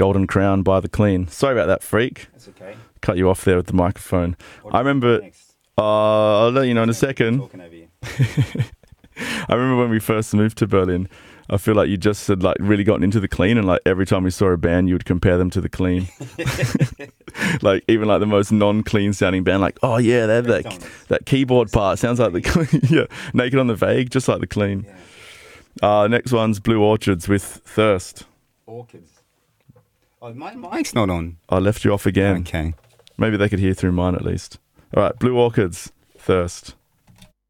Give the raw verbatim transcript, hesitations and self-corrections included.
Golden Crown by The Clean. Sorry about that, freak. That's okay. Cut you off there with the microphone. What do I you remember... think next? Uh, I'll let you know in a second. Talking over you. I remember when we first moved to Berlin, I feel like you just had like really gotten into The Clean, and like every time we saw a band, you would compare them to The Clean. Like even like the most non-clean sounding band, like, oh yeah, they have that, that keyboard part. Sounds like The Clean. Yeah, Naked on the Vague, just like The Clean. Yeah. Uh, next one's Blue Orchids with Thirst. Orchids. Oh, my mic's not on. I left you off again. Okay. Maybe they could hear through mine at least. All right, Blue Orchids, Thirst.